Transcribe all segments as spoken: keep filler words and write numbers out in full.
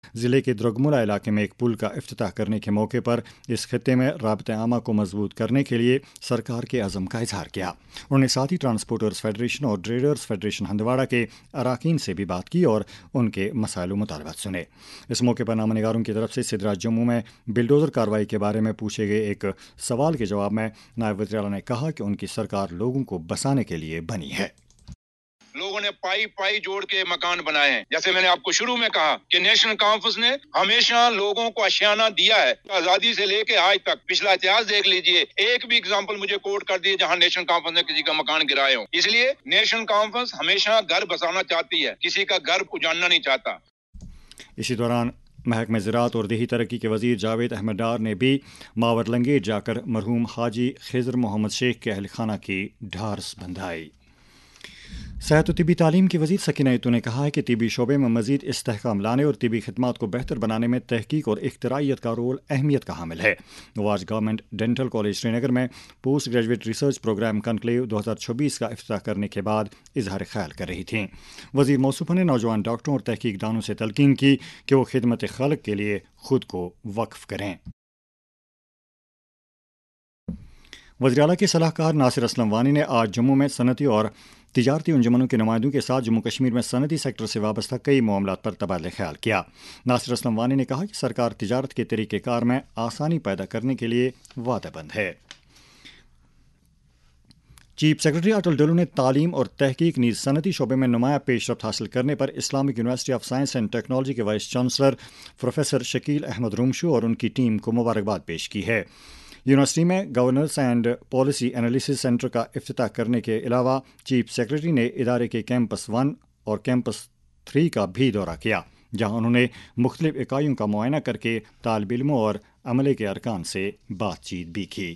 ضلع کے درگملہ علاقے میں ایک پل کا افتتاح کرنے کے موقع پر اس خطے میں رابطہ عامہ کو مضبوط کرنے کے لیے سرکار کے عزم کا اظہار کیا۔ انہوں نے ساتھ ہی ٹرانسپورٹرز فیڈریشن اور ٹریڈرز فیڈریشن ہندواڑہ کے اراکین سے بھی بات کی اور ان کے مسائل و مطالبات سنے۔ اس موقع پر نامہ نگاروں کی طرف سے سدرا جموں میں بلڈوزر کارروائی کے بارے میں پوچھے گئے ایک سوال کے جواب میں نائب وزیر اعلیٰ نے کہا کہ ان کی سرکار لوگوں کو بسانے کے لیے بنی ہے۔ لوگوں نے پائی پائی جوڑ کے مکان بنائے ہیں۔ جیسے میں نے آپ کو شروع میں کہا کہ نیشنل کانفرنس نے ہمیشہ لوگوں کو اشیانہ دیا ہے، آزادی سے لے کے آج تک پچھلا اتہاس دیکھ لیجئے، ایک بھی اگزامپل مجھے کوٹ کر دیے جہاں نیشنل کانفرنس نے کسی کا مکان گرائے ہوں۔ اس لیے نیشنل کانفرنس ہمیشہ گھر بسانا چاہتی ہے، کسی کا گھر اجاڑنا نہیں چاہتا۔ اسی دوران محکمہ زراعت اور دیہی ترقی کے وزیر جاوید احمد ڈار نے بھی ماور لنگیٹ جا کر مرحوم حاجی خضر محمد شیخ کے اہل خانہ کی ڈھارس بندھائی۔ صحت و طبی تعلیم کی وزیر سکینہ ایتو نے کہا ہے کہ طبی شعبے میں مزید استحکام لانے اور طبی خدمات کو بہتر بنانے میں تحقیق اور اختراعیت کا رول اہمیت کا حامل ہے۔ وہ آج گورنمنٹ ڈینٹل کالج سری نگر میں post graduate research programme conclave دو ہزار چھبیس کا افتتاح کرنے کے بعد اظہار خیال کر رہی تھیں۔ وزیر موصوفہ نے نوجوان ڈاکٹروں اور تحقیق دانوں سے تلقین کی کہ وہ خدمت خلق کے لیے خود کو وقف کریں۔ وزیر اعلیٰ کے صلاح کار ناصر اسلم وانی نے آج جموں میں صنعتی اور تجارتی انجمنوں کے نمائندوں کے ساتھ جموں کشمیر میں صنعتی سیکٹر سے وابستہ کئی معاملات پر تبادلہ خیال کیا۔ ناصر اسلم وانی نے کہا کہ سرکار تجارت کے طریقہ کار میں آسانی پیدا کرنے کے لیے وعدہ بند ہے۔ چیف سیکرٹری اٹل ڈلو نے تعلیم اور تحقیق نیز صنعتی شعبے میں نمایاں پیش رفت حاصل کرنے پر Islamic university of science and technology کے vice chancellor professor Shakeel Ahmad رومشو اور ان کی ٹیم کو مبارکباد پیش کی ہے۔ یونیورسٹی میں governance and policy analysis centre کا افتتاح کرنے کے علاوہ چیف سیکرٹری نے ادارے کے کیمپس ون اور کیمپس تھری کا بھی دورہ کیا، جہاں انہوں نے مختلف اکائیوں کا معائنہ کر کے طالب علموں اور عملے کے ارکان سے بات چیت بھی کی۔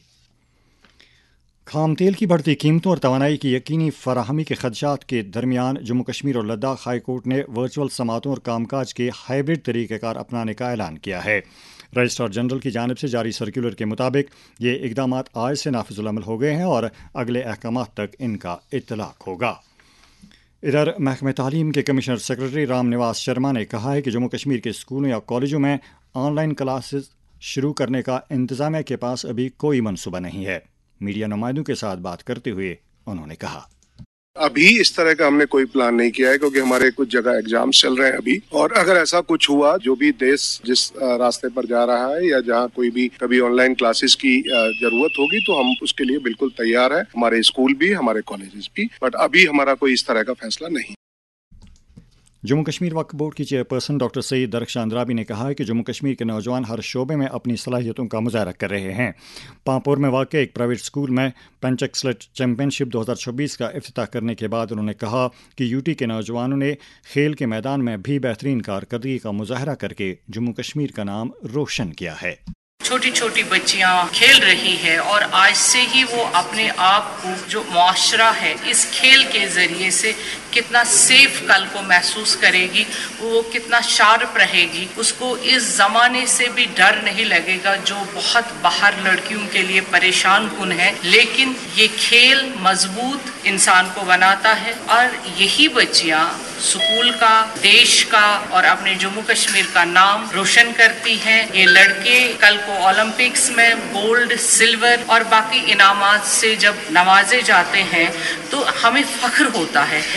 خام تیل کی بڑھتی قیمتوں اور توانائی کی یقینی فراہمی کے خدشات کے درمیان جموں کشمیر اور لداخ ہائی کورٹ نے ورچوئل سماعتوں اور کام کاج کے ہائبرڈ طریقہ کار اپنانے کا اعلان کیا ہے۔ رجسٹرار جنرل کی جانب سے جاری سرکولر کے مطابق یہ اقدامات آج سے نافذ العمل ہو گئے ہیں اور اگلے احکامات تک ان کا اطلاق ہوگا۔ ادھر محکمہ تعلیم کے کمشنر سیکرٹری رام نواس شرما نے کہا ہے کہ جموں کشمیر کے اسکولوں یا کالجوں میں آن لائن کلاسز شروع کرنے کا انتظامیہ کے پاس ابھی کوئی منصوبہ نہیں ہے۔ میڈیا نمائندوں کے ساتھ بات کرتے ہوئے انہوں نے کہا، ابھی اس طرح کا ہم نے کوئی پلان نہیں کیا ہے، کیونکہ ہمارے کچھ جگہ ایگزامز چل رہے ہیں ابھی، اور اگر ایسا کچھ ہوا، جو بھی دیش جس راستے پر جا رہا ہے یا جہاں کوئی بھی کبھی آن لائن کلاسز کی ضرورت ہوگی تو ہم اس کے لیے بالکل تیار ہیں، ہمارے اسکول بھی، ہمارے کالجز بھی، بٹ ابھی ہمارا کوئی اس طرح کا فیصلہ نہیں۔ جموں کشمیر وقف بورڈ کی چیئرپرسن ڈاکٹر سعید درخشاں اندرابی نے کہا ہے کہ جموں کشمیر کے نوجوان ہر شعبے میں اپنی صلاحیتوں کا مظاہرہ کر رہے ہیں۔ پامپور میں واقع ایک پرائیویٹ اسکول میں پنچک سلٹ چیمپئن شپ دو ہزار چھبیس کا افتتاح کرنے کے بعد انہوں نے کہا کہ یو ٹی کے نوجوانوں نے کھیل کے میدان میں بھی بہترین کارکردگی کا مظاہرہ کر کے جموں کشمیر کا نام روشن کیا ہے۔ چھوٹی چھوٹی بچیاں کھیل رہی ہے اور آج سے ہی وہ اپنے آپ کو جو معاشرہ ہے اس کھیل کے ذریعے سے کتنا سیف کل کو محسوس کرے گی، وہ کتنا شارپ رہے گی، اس کو اس زمانے سے بھی ڈر نہیں لگے گا جو بہت باہر لڑکیوں کے لیے پریشان کن ہے، لیکن یہ کھیل مضبوط انسان کو بناتا ہے اور یہی بچیاں سکول کا، دیش کا اور اپنے جموں کشمیر کا نام روشن کرتی ہیں۔ یہ لڑکے کل کو اولمپکس میں گولڈ، سلور اور باقی انعامات سے جب نوازے جاتے ہیں تو ہمیں فخر ہوتا ہے۔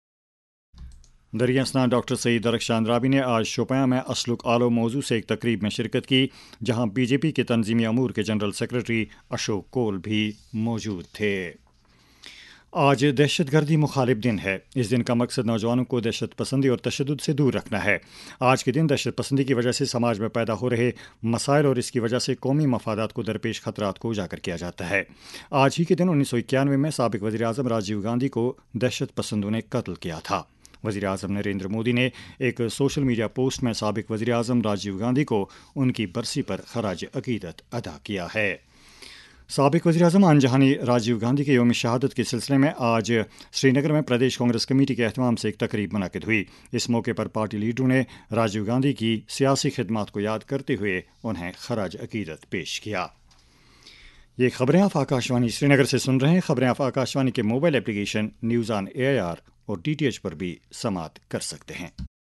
دریا اسنا ڈاکٹر سعید درخشاں اندرابی نے آج شوپیاں میں اسلوک آلو موضوع سے ایک تقریب میں شرکت کی، جہاں بی جے پی کے تنظیمی امور کے جنرل سیکرٹری اشوک کول بھی موجود تھے۔ آج دہشت گردی مخالف دن ہے۔ اس دن کا مقصد نوجوانوں کو دہشت پسندی اور تشدد سے دور رکھنا ہے۔ آج کے دن دہشت پسندی کی وجہ سے سماج میں پیدا ہو رہے مسائل اور اس کی وجہ سے قومی مفادات کو درپیش خطرات کو اجاگر کیا جاتا ہے۔ آج ہی کے دن انیس سو اکیانوے میں سابق وزیر اعظم راجیو گاندھی کو دہشت پسندوں نے قتل کیا تھا۔ وزیر اعظم نریندر مودی نے ایک سوشل میڈیا پوسٹ میں سابق وزیر اعظم راجیو گاندھی کو ان کی برسی پر خراج عقیدت ادا کیا ہے۔ سابق وزیر اعظم آن جہانی راجیو گاندھی کے یوم شہادت کے سلسلے میں آج سری نگر میں پردیش کانگریس کمیٹی کے اہتمام سے ایک تقریب منعقد ہوئی۔ اس موقع پر پارٹی لیڈروں نے راجیو گاندھی کی سیاسی خدمات کو یاد کرتے ہوئے انہیں خراج عقیدت پیش کیا۔ یہ خبریں آپ آکاشوانی سری نگر سے سن رہے ہیں۔ خبریں آپ آکاشوانی کے mobile application news on a I R اور ڈی ٹی ایچ پر بھی سماعت کر سکتے ہیں۔